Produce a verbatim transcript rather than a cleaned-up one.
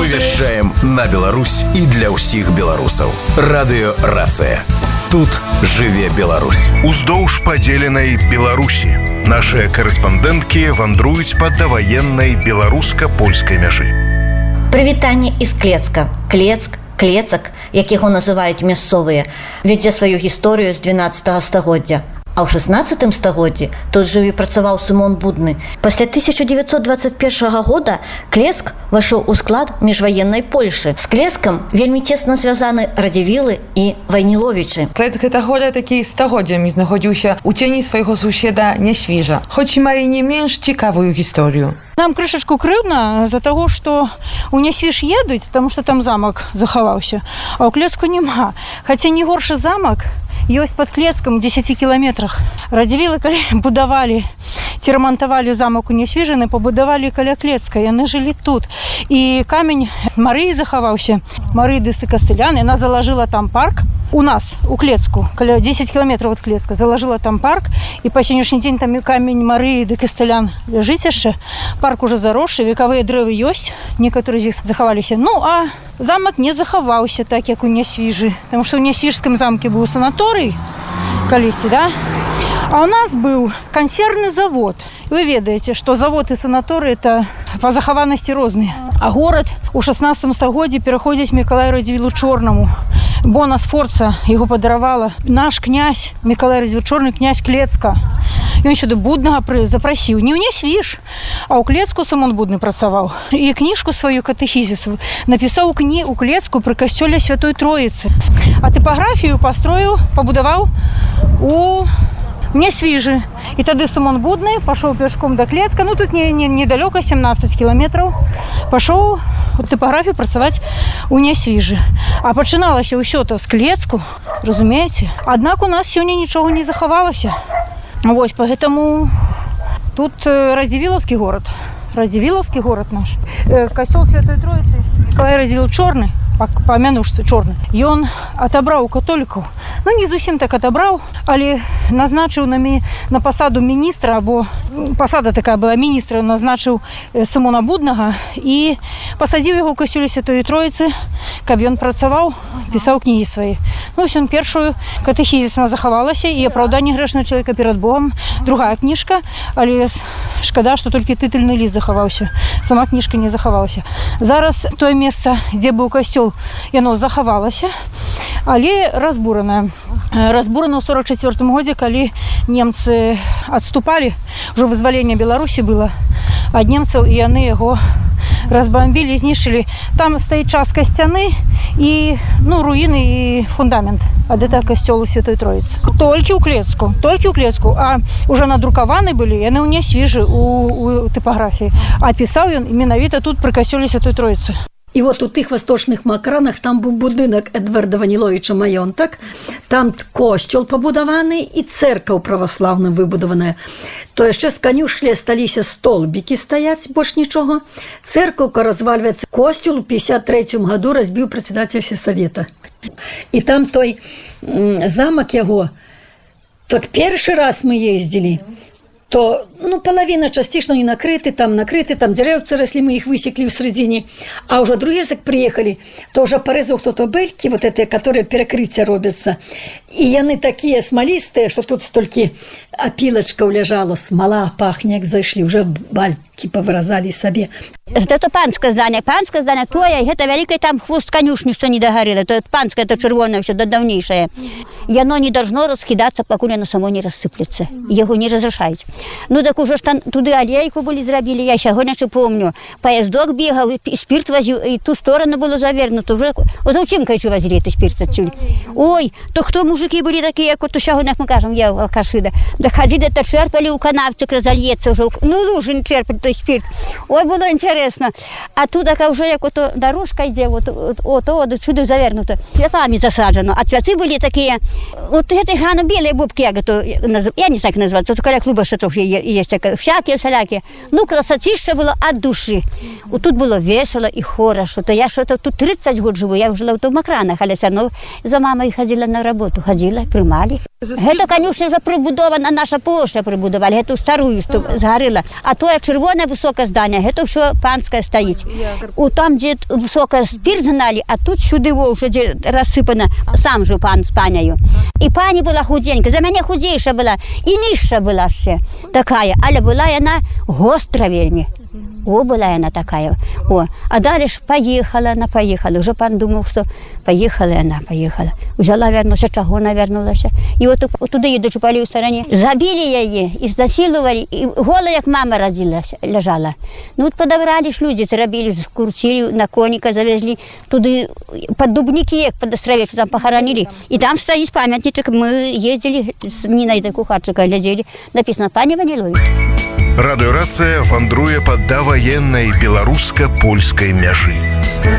Мы вяшчаем на Беларусь і для ўсіх беларусаў. Радыё Рацыя. Тут жыве Беларусь. Уздоўж падзеленай Беларусі нашыя карэспандэнткі вандруюць па даваеннай беларуска-польскай мяжы. Прывітанне из Клецка. Клецк, Клецак, як яго называюць мясцовыя, вядзе сваю гісторыю з дванаццатага стагоддзя. А ў шаснаццатым стагоддзі тут жыў і працаваў Сымон Будны. Пасля тысяча дзевяцьсот дваццаць першага года Клецк вайшоў у склад міжваеннай Польшы. З Клецкам вельмі цесна звязаны Радзівілы і Вайніловічы. Клецк гэта голя такі стагоддзямі знаходзіўся ў цені свайго суседа Нясвіжа, хоць і мае не менш цікавую гісторыю. Нам крышачку крыўна за таго, што у Нясвіж едуць, таму што там замак захаваўся, а ў Клецку няма. Хаця не горшы замак ёсць пад Клецкам у дзесяці кіламетрах. Радзівілы, калі будавалі, ці рамантавалі замак у Нясвіжыны, пабудавалі каля Клецка, яны жылі тут. І камень Марыі захаваўся, Марыі ды Кастылян, яна залажыла там парк. У нас, у Клецку, каля дзесяць кіламетраў ад Клецка, залажыла там парк, і па сённяшні дзень там камень Марыі ды Кастылян ляжыць яшчэ. Парк уже заросшы, векавыя дрэвы ёсць, некаторыя з іх захаваліся. Ну, а замак не захаваўся так, як у Нясвіжы, таму што ў Нясвіжскім замке быў санаторый калісьці, да? А у нас быў кансервны завод. Вы ведаеце, што завод і санаторый это па захаванасці розныя. А горад у шаснаццатым стагоддзі пераходзіць Мікалаю Радзівілу Чорнаму. Бона Сфорца яго падаравала. Наш князь, Мікалай Радзівіл Чорны, князь Клецка. Ён сюды Буднага запрасіў. Не ў Нясвіж, а ў Клецку Сымон Будны працаваў. І кніжку сваю катэхізіс напісаў кні у Клецку пры касцёле Святой Троіцы. А тыпаграфію пастроіў, пабудаваў у Нясвіжы. І тады Сымон Будны пашоў пешком да Клецка, ну тут не, не, недалёка, сямнаццаць кіламетраў, пашоў тыпаграфію працаваць у Нясвіжы. А пачыналася ўсё то з Клецку, разумееце? Аднак у нас сёння нічога не захавалася. Вось, поэтому тут Радзівілаўскі горад, Радзівілаўскі горад наш. Касцёл Святой Троіцы, Мікалай Радзівіл Чорны, па мянушцы Чорны, ён атабраў у католікаў. Ну, не зусім так атабраў, але назначыў на, мі... на пасаду міністра, або пасада такая была міністра, назначыў Сымона Буднага і пасадзіў яго ў касцёле Святой Троіцы, каб ён працаваў, пісаў кнігі свае. Ну, ось ён першую катэхізісна захавалася, і апраўданне грэшнага чалавека перад Богам, другая кніжка, але шкада, што толькі тытульны ліст захаваўся, сама кніжка не захавалася. Зараз тое месца, дзе быў касцёл, яно захавалася, але разбуранае. Разбурана ў сорок чацвёртым годзе, калі немцы адступалі, ўжо вызваленне Беларусі было ад немцаў, і яны яго разбамбілі, знішчылі. Там стаіць частка сцяны і, ну, руіны і фундамент ад гэтага касцёлу Святой Троіцы. Толькі ў Клецку, толькі ў Клецку, а ўжо надрукаваны былі, яны ў Нясвіжы у, у тыпаграфіі. А пісаў ён менавіта тут пры касцёле Святой Троіцы. І от у тых восточных макранах там быў будынак Эдварда Ваніловіча маёнтак, там косцёл пабудаваны і цэркаў праваслаўным выбудаваная. То яшчэ з канюшні асталіся столбікі стаяць, больш нічога. Цэркаўка развальваецца. Косцёл у пятьдесят третьем году разбіў прадседатель сельсавета. І там той м, замак яго, так першы раз мы ездзілі, то, ну, половина частично не накрыты, там накрыты, там деревцы росли, мы их высекли в середине. А уже другие раз, как приехали, то уже порезал кто-то бельки, вот эти, которые перекрытия робятся. И яны такие смолистые, что тут столько опилочков лежало, смола пахнет, как зашли, уже бальки повыразали себе. Это панское здание, панское здание, то это великое там хвост конюшни, что не догорело, то панское, это червоное, все давнейшее. И оно не должно раскидаться, пока оно само не рассыплется. Его не разрешают. Ну так уже там туды алейку были зрабили, я еще гонячи помню. Поездок бегал, и спирт возил, и ту сторону было завернуто. Уже, вот у чем, конечно, возили это спирт отсюда. Ой, то кто мужики были такие, как вот сейчас, мы кажем, я алкаши, да. Да ходили, это черпали, у канавчик разольется уже. Ну, лужи не черпали, то спирт. Ой, было интересно. А тут такая уже, как вот дорожка идет, вот, вот, вот, вот сюда завернуто. Цветами засаджено. А цветы были такие, вот это гано белые бубки, я, я не знаю, как называться, вот коля клуба шатров есть, всякие, всякие. Ну, красотища было от души. Вот тут было весело и хорошо. То я что-то тут тридцать год живу, я жила в Макранах, але все равно за мамой ходила на работу, ходила, примали. Это, конечно, уже прибудовано наша площа прыбудавалі, гэту старую згарыла. А тое чырвонае высокае здание, гэта ўсё панскае стаіць. У там, дзе высокае спірт гналі, а тут сюды во ўжо дзе рассыпана, сам жыў пан з паняю. І пані была худзенька, за мяне худзейша была, і ніжша была ще такая, але была яна гостра вельмі. О, была яна такая. О, а далі ж поехала, она поехала. Уже пан думал, что поехала она, поехала. Взяла, вернулась, чаго она вернулась. И вот туда едучи по левой стороне. Забили ее, изнасиловали. И голая, как мама родила, лежала. Ну, вот подобрали ж люди, заробили, скрутили, на коника завезли. Туда под дубники, под острове, что там похоронили. И там стоит памятничек. Мы ездили с Ниной, этой кухарчикой, глядели. Написано «Пані Ванілович». Радыёрацыя вандруе па даваеннай беларуска-польскай мяжы.